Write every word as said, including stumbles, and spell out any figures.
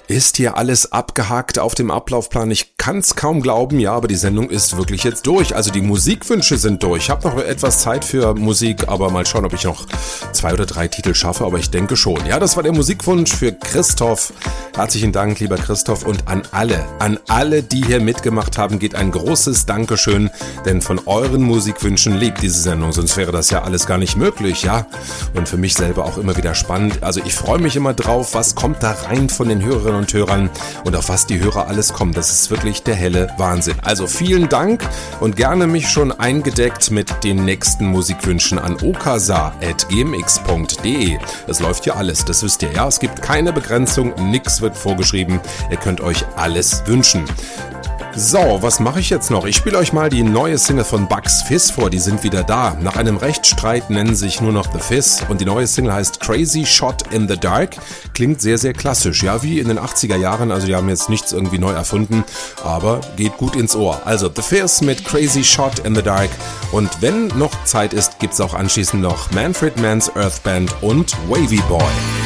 Ist hier alles abgehakt auf dem Ablaufplan? Ich kann's kaum glauben, ja, aber die Sendung ist wirklich jetzt durch. Also die Musikwünsche sind durch. Ich habe noch etwas Zeit für Musik, aber mal schauen, ob ich noch zwei oder drei Titel schaffe, aber ich denke schon. Ja, das war der Musikwunsch für Christoph. Herzlichen Dank, lieber Christoph, und an alle, an alle, die hier mitgemacht haben, geht ein großes Dankeschön, denn von euren Musikwünschen lebt diese Sendung, sonst wäre das ja alles gar nicht möglich, ja. Und für mich selber auch immer wieder spannend. Also ich freue mich immer drauf, was kommt da rein von den Hörerinnen und Hörern und auf was die Hörer alles kommen. Das ist wirklich der helle Wahnsinn. Also vielen Dank und gerne mich schon eingedeckt mit den nächsten Musikwünschen an okasa at gmx punkt de. Es läuft ja alles, das wisst ihr, ja. Es gibt keine Begrenzung, nix wird vorgeschrieben. Ihr könnt euch alles wünschen. So, was mache ich jetzt noch? Ich spiele euch mal die neue Single von Bucks Fizz vor, die sind wieder da. Nach einem Rechtsstreit nennen sie sich nur noch The Fizz und die neue Single heißt Crazy Shot in the Dark. Klingt sehr, sehr klassisch, ja, wie in den achtziger Jahren, also die haben jetzt nichts irgendwie neu erfunden, aber geht gut ins Ohr. Also The Fizz mit Crazy Shot in the Dark und wenn noch Zeit ist, gibt's auch anschließend noch Manfred Mann's Earth Band und Wavy Boy.